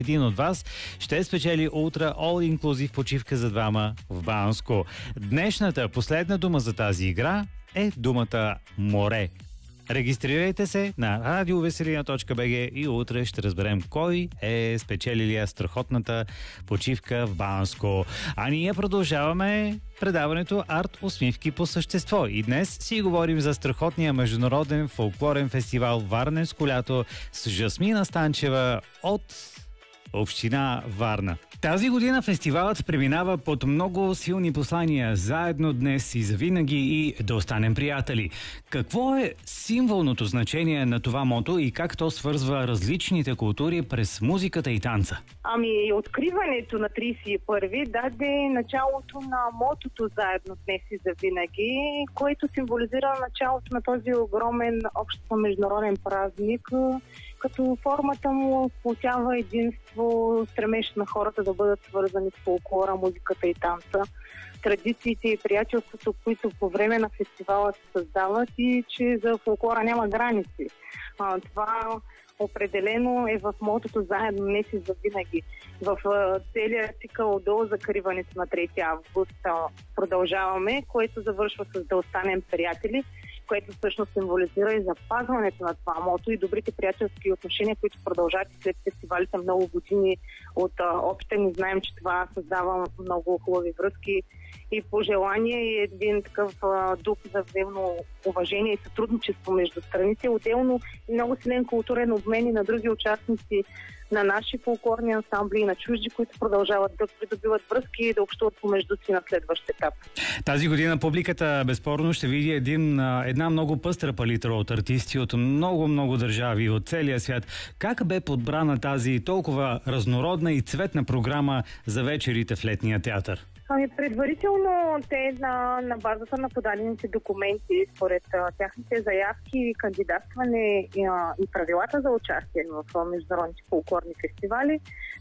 един от вас ще спечели Ultra All Inclusive почивка за двама в Банско. Днешната последна дума за тази игра е думата море. Регистрирайте се на radioveseliina.bg и утре ще разберем кой е спечелилия страхотната почивка в Банско. А ние продължаваме предаването Арт усмивки по същество. И днес си говорим за страхотния международен фолклорен фестивал Варненско лято с Жасмина Станчева от община Варна. Тази година фестивалът преминава под много силни послания: заедно днес и завинаги и да останем приятели. Какво е символното значение на това мото и как то свързва различните култури през музиката и танца? Откриването на 31-ви даде началото на мотото заедно днес и завинаги, което символизира началото на този огромен общ международен празник, като формата му сплотява единство, стремеж на хората да бъдат свързани с фолклора, музиката и танца, традициите и приятелството, които по време на фестивала се създават, и че за фолклора няма граници. Това определено е в мотото заедно днес и завинаги. В целия цикъл до закриването на 3 август продължаваме, което завършва с да останем приятели, което всъщност символизира и запазването на това мото и добрите приятелски отношения, които продължават след фестивалите много години от опита ни. Знаем, че това създава много хубави връзки и пожелания и един такъв дух за взаимно уважение и сътрудничество между страните. Отделно много силен културен обмен и на други участници на наши фолклорни ансамбли и на чужди, които продължават да придобиват връзки и да общуват помежду си на следващ етап. Тази година публиката безспорно ще види една много пъстра палитра от артисти от много държави от целия свят. Как бе подбрана тази толкова разнородна и цветна програма за вечерите в летния театър? Предварително те на базата на подадените документи, според тяхните заявки, кандидатстване и правилата за участие в международните фолклорни фестивали,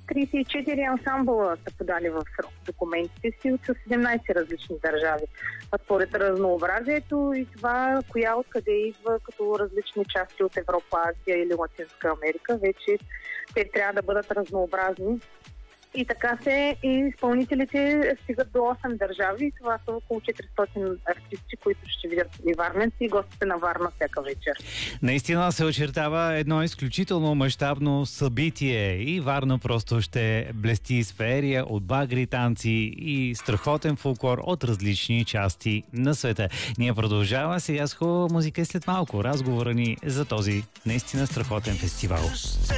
34 ансамбъла са подали в срок документите си от 17 различни държави. Според разнообразието и това, коя откъде идва като различни части от Европа, Азия или Латинска Америка, вече те трябва да бъдат разнообразни. И така се и изпълнителите стигат до 8 държави. Това са около 400 артисти, които ще видят и варненци и гостите на Варна всяка вечер. Наистина се очертава едно изключително мащабно събитие и Варна просто ще блести с феерия от багри, танци и страхотен фолклор от различни части на света. Ние продължаваме сега с хубава музика и след малко разговора ни за този наистина страхотен фестивал.